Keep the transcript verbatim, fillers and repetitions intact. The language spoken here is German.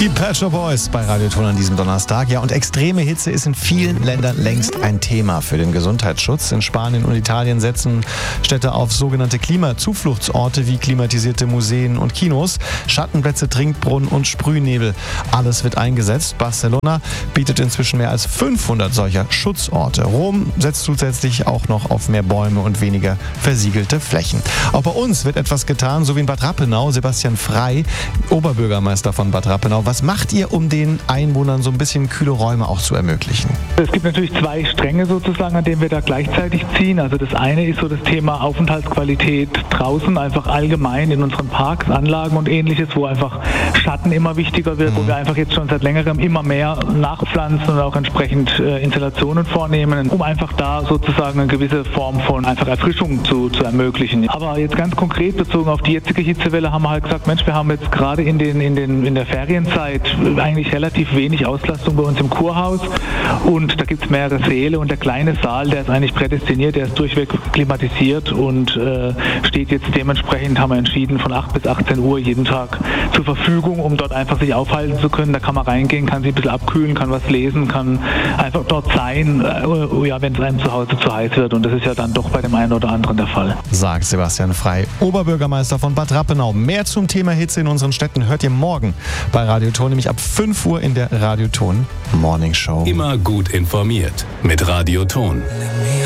Die Pet Shop Boys bei Radio Ton an diesem Donnerstag. Ja, und extreme Hitze ist in vielen Ländern längst ein Thema für den Gesundheitsschutz. In Spanien und Italien setzen Städte auf sogenannte Klimazufluchtsorte wie klimatisierte Museen und Kinos, Schattenplätze, Trinkbrunnen und Sprühnebel. Alles wird eingesetzt. Barcelona bietet inzwischen mehr als fünfhundert solcher Schutzorte. Rom setzt zusätzlich auch noch auf mehr Bäume und weniger versiegelte Flächen. Auch bei uns wird etwas getan, so wie in Bad Rappenau. Sebastian Frey, Oberbürgermeister von Bad Rappenau. Was macht ihr, um den Einwohnern so ein bisschen kühle Räume auch zu ermöglichen? Es gibt natürlich zwei Stränge sozusagen, an denen wir da gleichzeitig ziehen. Also das eine ist so das Thema Aufenthaltsqualität draußen, einfach allgemein in unseren Parks, Anlagen und ähnliches, wo einfach Schatten immer wichtiger wird, mhm. wo wir einfach jetzt schon seit längerem immer mehr nachpflanzen und auch entsprechend äh, Installationen vornehmen, um einfach da sozusagen eine gewisse Form von einfach Erfrischung zu, zu ermöglichen. Aber jetzt ganz konkret bezogen auf die jetzige Hitzewelle haben wir halt gesagt, Mensch, wir haben jetzt gerade in, den, in, den, in der Ferienzeit eigentlich relativ wenig Auslastung bei uns im Kurhaus und da gibt es mehrere Säle und der kleine Saal, der ist eigentlich prädestiniert, der ist durchweg klimatisiert und äh, steht jetzt dementsprechend, haben wir entschieden, von acht bis achtzehn Uhr jeden Tag zur Verfügung, um dort einfach sich aufhalten zu können. Da kann man reingehen, kann sich ein bisschen abkühlen, kann was lesen, kann einfach dort sein, äh, ja, wenn es einem zu Hause zu heiß wird und das ist ja dann doch bei dem einen oder anderen der Fall. Sagt Sebastian Frey, Oberbürgermeister von Bad Rappenau. Mehr zum Thema Hitze in unseren Städten hört ihr morgen bei Radio Ton, nämlich ab fünf Uhr in der Radio Ton Morning Show. Immer gut informiert mit Radio Ton.